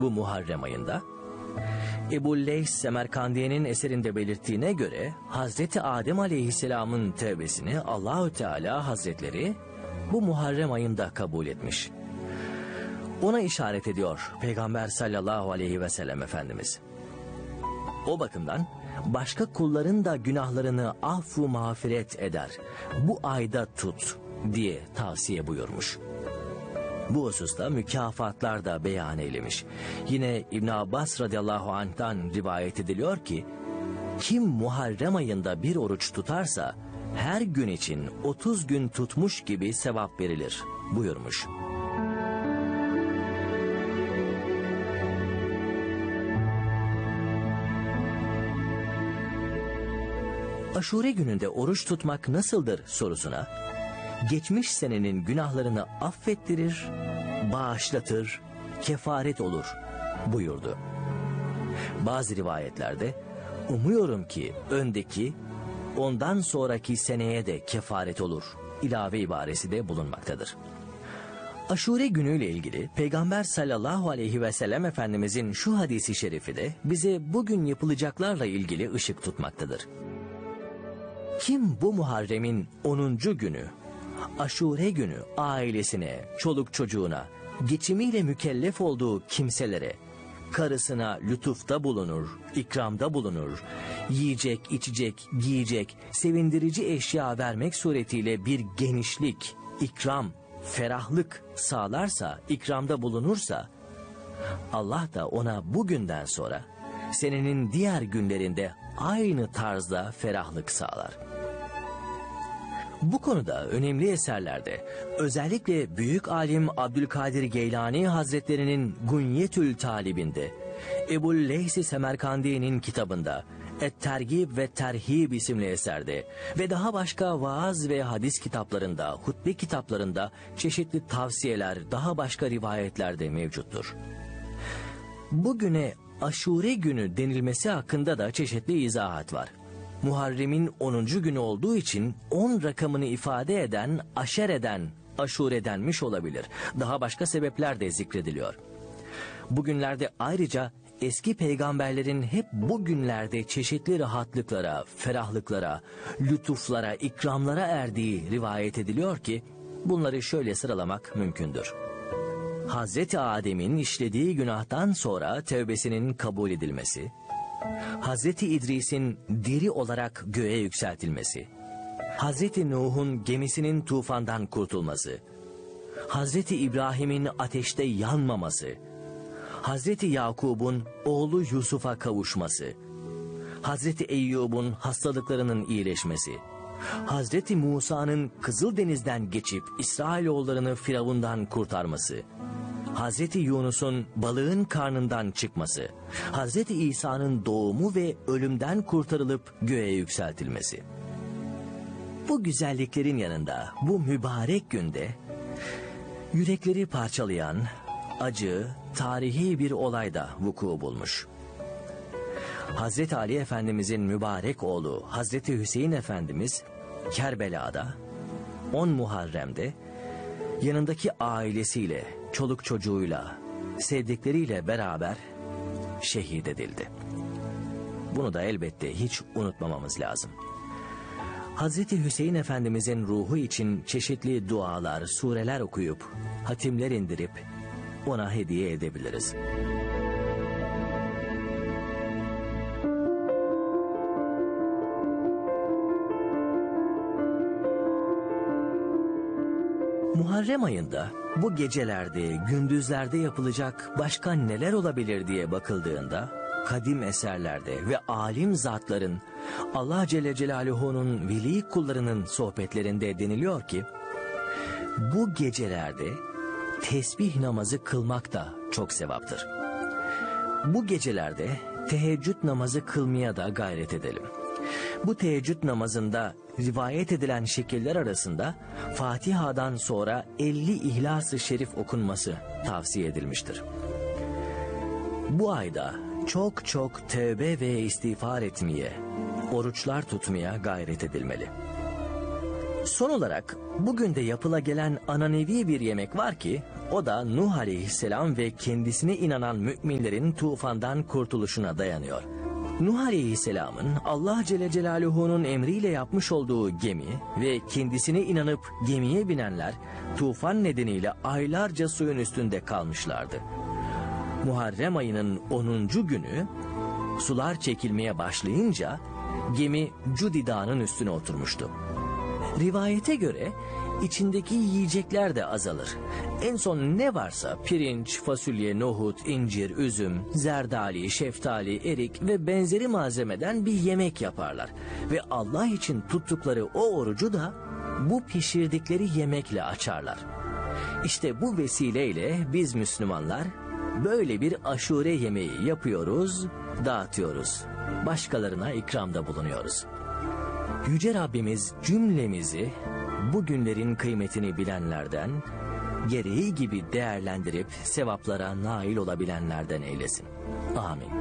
bu Muharrem ayında? Ebu'l-Leys Semerkandiye'nin eserinde belirttiğine göre Hazreti Adem Aleyhisselam'ın tevbesini Allahü Teala Hazretleri bu Muharrem ayında kabul etmiş. Ona işaret ediyor Peygamber sallallahu aleyhi ve sellem Efendimiz. O bakımdan başka kulların da günahlarını affu mağfiret eder, bu ayda tut diye tavsiye buyurmuş. Bu hususta mükafatlar da beyan eylemiş. Yine İbn Abbas radıyallahu anh'tan rivayet ediliyor ki, kim Muharrem ayında bir oruç tutarsa her gün için 30 gün tutmuş gibi sevap verilir buyurmuş. Aşure gününde oruç tutmak nasıldır sorusuna, geçmiş senenin günahlarını affettirir, bağışlatır, kefaret olur buyurdu. Bazı rivayetlerde umuyorum ki öndeki, ondan sonraki seneye de kefaret olur ilave ibaresi de bulunmaktadır. Aşure günüyle ilgili Peygamber sallallahu aleyhi ve sellem Efendimizin şu hadisi şerifi de bize bugün yapılacaklarla ilgili ışık tutmaktadır. Kim bu Muharrem'in 10. günü, Aşure günü ailesine, çoluk çocuğuna, geçimiyle mükellef olduğu kimselere, karısına lütufta bulunur, ikramda bulunur, yiyecek, içecek, giyecek, sevindirici eşya vermek suretiyle bir genişlik, ikram, ferahlık sağlarsa, ikramda bulunursa, Allah da ona bugünden sonra senenin diğer günlerinde aynı tarzda ferahlık sağlar. Bu konuda önemli eserlerde, özellikle büyük alim Abdülkadir Geylani Hazretlerinin Gunyetül Talib'inde, Ebu'l-Leys Semerkandiye'nin kitabında, Et-Tergib ve Terhib isimli eserde ve daha başka vaaz ve hadis kitaplarında, hutbe kitaplarında çeşitli tavsiyeler, daha başka rivayetlerde mevcuttur. Bugüne Aşure günü denilmesi hakkında da çeşitli izahat var. Muharrem'in 10. günü olduğu için 10 rakamını ifade eden, aşereden, aşure denmiş olabilir. Daha başka sebepler de zikrediliyor. Bugünlerde ayrıca eski peygamberlerin hep bu günlerde çeşitli rahatlıklara, ferahlıklara, lütuflara, ikramlara erdiği rivayet ediliyor ki bunları şöyle sıralamak mümkündür. Hazreti Adem'in işlediği günahtan sonra tevbesinin kabul edilmesi, Hazreti İdris'in diri olarak göğe yükseltilmesi, Hazreti Nuh'un gemisinin tufandan kurtulması, Hazreti İbrahim'in ateşte yanmaması, Hazreti Yakub'un oğlu Yusuf'a kavuşması, Hazreti Eyyub'un hastalıklarının iyileşmesi, Hazreti Musa'nın Kızıldeniz'den geçip İsrailoğullarını Firavun'dan kurtarması, Hazreti Yunus'un balığın karnından çıkması, Hazreti İsa'nın doğumu ve ölümden kurtarılıp göğe yükseltilmesi. Bu güzelliklerin yanında bu mübarek günde yürekleri parçalayan, acı, tarihi bir olay da vuku bulmuş. Hazreti Ali Efendimizin mübarek oğlu Hazreti Hüseyin Efendimiz Kerbela'da 10 Muharrem'de yanındaki ailesiyle, çoluk çocuğuyla, sevdikleriyle beraber şehit edildi. Bunu da elbette hiç unutmamamız lazım. Hazreti Hüseyin Efendimizin ruhu için çeşitli dualar, sureler okuyup, hatimler indirip ona hediye edebiliriz. Muharrem ayında bu gecelerde, gündüzlerde yapılacak başka neler olabilir diye bakıldığında, kadim eserlerde ve alim zatların, Allah Celle Celaluhu'nun veli kullarının sohbetlerinde deniliyor ki, bu gecelerde tesbih namazı kılmak da çok sevaptır. Bu gecelerde teheccüd namazı kılmaya da gayret edelim. Bu teheccüd namazında rivayet edilen şekiller arasında Fatiha'dan sonra 50 İhlas-ı Şerif okunması tavsiye edilmiştir. Bu ayda çok çok tövbe ve istiğfar etmeye, oruçlar tutmaya gayret edilmeli. Son olarak bugün de yapıla gelen ananevi bir yemek var ki O da Nuh aleyhisselam ve kendisine inanan müminlerin tufandan kurtuluşuna dayanıyor. Nuh aleyhisselamın Allah Celle Celaluhu'nun emriyle yapmış olduğu gemi ve kendisine inanıp gemiye binenler tufan nedeniyle aylarca suyun üstünde kalmışlardı. Muharrem ayının 10. günü sular çekilmeye başlayınca gemi Cudi Dağı'nın üstüne oturmuştu. Rivayete göre içindeki yiyecekler de azalır. En son ne varsa pirinç, fasulye, nohut, incir, üzüm, zerdali, şeftali, erik ve benzeri malzemeden bir yemek yaparlar. Ve Allah için tuttukları o orucu da bu pişirdikleri yemekle açarlar. İşte bu vesileyle biz Müslümanlar böyle bir aşure yemeği yapıyoruz, dağıtıyoruz. Başkalarına ikramda bulunuyoruz. Yüce Rabbimiz cümlemizi bu günlerin kıymetini bilenlerden, gereği gibi değerlendirip sevaplara nail olabilenlerden eylesin. Amin.